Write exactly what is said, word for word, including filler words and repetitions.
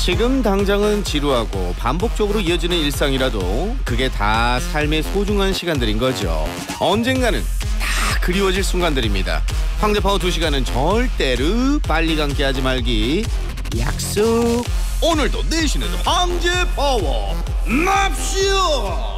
지금 당장은 지루하고 반복적으로 이어지는 일상이라도 그게 다 삶의 소중한 시간들인 거죠. 언젠가는 다 그리워질 순간들입니다. 황제파워 두 시간은 절대로 빨리 감기 하지 말기 약속. 오늘도 내쉬는 황제파워 납시오.